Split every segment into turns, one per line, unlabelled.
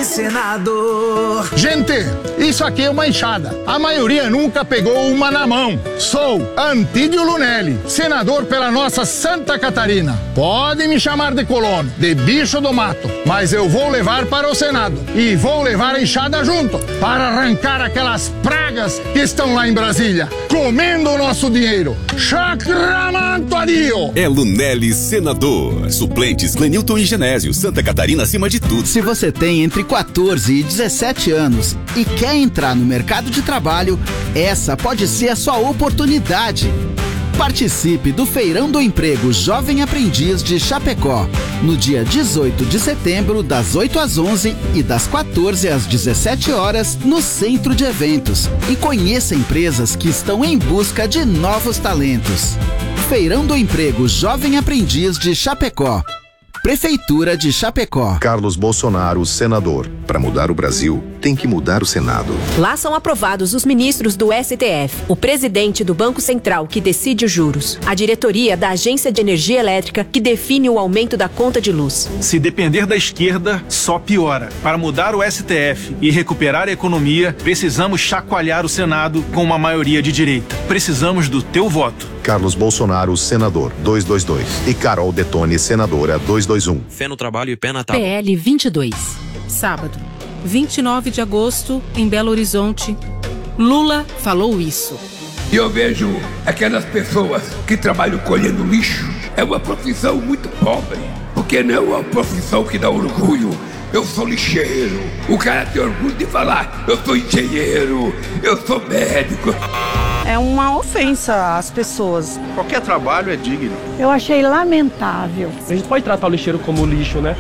senador.
Gente, isso aqui é uma enxada. A maioria nunca pegou uma na mão. Sou Antídio Lunelli, senador pela nossa Santa Catarina. Podem me chamar de colono, de bicho do mato, mas eu vou levar para o Senado e vou levar a enxada junto para arrancar aquelas pragas que estão lá em Brasília, comendo o nosso dinheiro. Chacramanto-adio!
É Lunelli, senador. Suplentes Clenilton e Genésio, Santa Catarina acima de tudo.
Se você tem entre 14 e 17 anos e quer entrar no mercado de trabalho, essa pode ser a sua oportunidade. Participe do Feirão do Emprego Jovem Aprendiz de Chapecó, no dia 18 de setembro, das 8 às 11 e das 14 às 17 horas, no Centro de Eventos. E conheça empresas que estão em busca de novos talentos. Feirão do Emprego Jovem Aprendiz de Chapecó. Prefeitura de Chapecó.
Carlos Bolsonaro, senador. Para mudar o Brasil, tem que mudar o Senado.
Lá são aprovados os ministros do STF, o presidente do Banco Central, que decide os juros, a diretoria da Agência de Energia Elétrica, que define o aumento da conta de luz.
Se depender da esquerda, só piora. Para mudar o STF e recuperar a economia, precisamos chacoalhar o Senado com uma maioria de direita. Precisamos do teu voto.
Carlos Bolsonaro, senador, 222. E Carol Detone, senadora, 221.
Fé no trabalho e pé na tábua.
PL 22. Sábado, 29 de agosto, em Belo Horizonte. Lula falou isso.
E eu vejo aquelas pessoas que trabalham colhendo lixo. É uma profissão muito pobre, porque não é uma profissão que dá orgulho. Eu sou lixeiro. O cara tem orgulho de falar, eu sou engenheiro, eu sou médico.
É uma ofensa às pessoas.
Qualquer trabalho é digno.
Eu achei lamentável.
A gente pode tratar o lixeiro como lixo, né?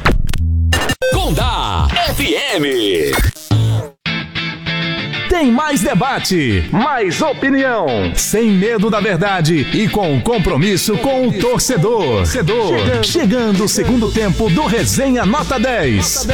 Condá FM.
Tem mais debate, mais opinião, sem medo da verdade e com compromisso com o torcedor. Chegando o segundo tempo do Resenha Nota 10.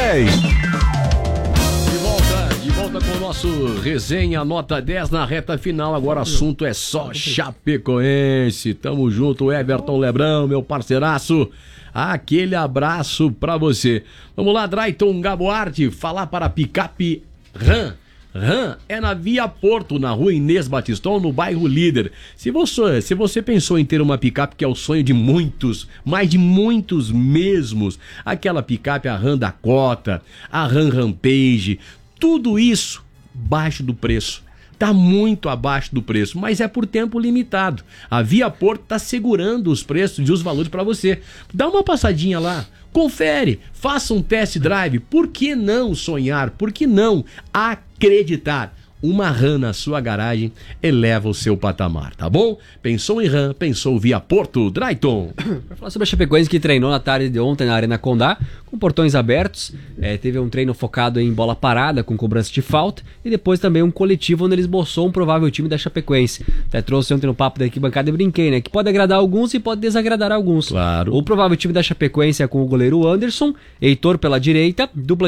De volta com o nosso Resenha Nota 10 na reta final. Agora o assunto é só Chapecoense. Tamo junto, Everton Lebrão, meu parceiraço. Aquele abraço pra você. Vamos lá, Drayton Gaboarte, falar para a picape RAM. RAM é na Via Porto, na rua Inês Batistão, no bairro Líder. Se você pensou em ter uma picape que é o sonho de muitos, mais de muitos mesmos, aquela picape, a RAM Dakota, a RAM Rampage, tudo isso baixo do preço. Está muito abaixo do preço, mas é por tempo limitado. A Via Porto está segurando os preços e os valores para você. Dá uma passadinha lá, confere, faça um test drive. Por que não sonhar? Por que não acreditar? Uma RAM na sua garagem eleva o seu patamar, tá bom? Pensou em RAM, pensou Via Porto. Drayton.
Para falar sobre a Chapecoense, que treinou na tarde de ontem na Arena Condá, com portões abertos, teve um treino focado em bola parada, com cobrança de falta, e depois também um coletivo onde ele esboçou um provável time da Chapecoense. Até trouxe ontem no papo da arquibancada e brinquei, né? Que pode agradar alguns e pode desagradar alguns.
Claro.
O provável time da Chapecoense é com o goleiro Anderson, Heitor pela direita, dupla